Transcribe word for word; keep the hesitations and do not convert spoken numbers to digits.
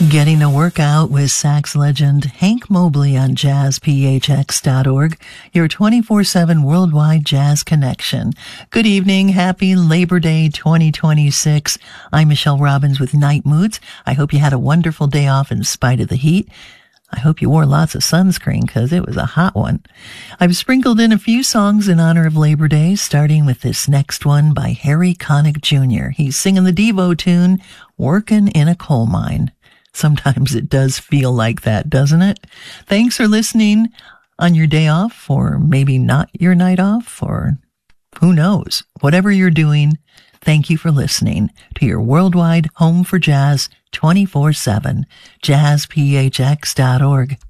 Getting a workout with sax legend Hank Mobley on jazz p h x dot org, your twenty-four seven worldwide jazz connection. Good evening. Happy Labor Day twenty twenty-six. I'm Michelle Robbins with Night Moods. I hope you had a wonderful day off in spite of the heat. I hope you wore lots of sunscreen because it was a hot one. I've sprinkled in a few songs in honor of Labor Day, starting with this next one by Harry Connick Junior He's singing the Devo tune, Workin' in a Coal Mine. Sometimes it does feel like that, doesn't it? Thanks for listening on your day off, or maybe not your night off, or who knows. Whatever you're doing, thank you for listening to your worldwide home for jazz twenty-four seven, jazz p h x dot org.